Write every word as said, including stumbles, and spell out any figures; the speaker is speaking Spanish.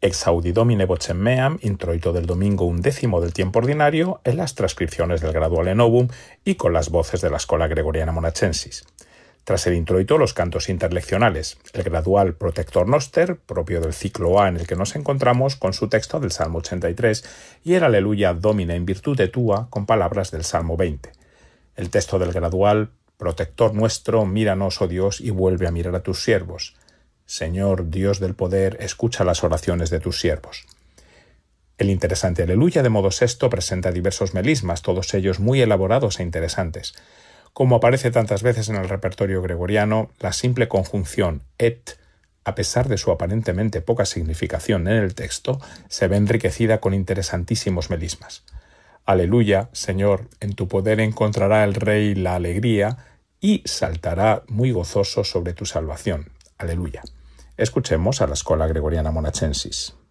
Exaudi Domine vocem meam, introito del domingo undécimo del tiempo ordinario, en las transcripciones del Graduale Novum y con las voces de la Schola Gregoriana Monachensis. Tras el introito, los cantos interleccionales, el Gradual Protector Noster, propio del ciclo A en el que nos encontramos, con su texto del Salmo ochenta y tres, y el Aleluya Domine in virtute tua, con palabras del Salmo veinte. El texto del Gradual Protector nuestro, míranos, oh Dios, y vuelve a mirar a tus siervos. Señor, Dios del poder, escucha las oraciones de tus siervos. El interesante Aleluya de modo sexto presenta diversos melismas, todos ellos muy elaborados e interesantes. Como aparece tantas veces en el repertorio gregoriano, la simple conjunción et, a pesar de su aparentemente poca significación en el texto, se ve enriquecida con interesantísimos melismas. Aleluya, Señor, en tu poder encontrará el Rey la alegría y saltará muy gozoso sobre tu salvación. Aleluya. Escuchemos a la Schola Gregoriana Monachensis.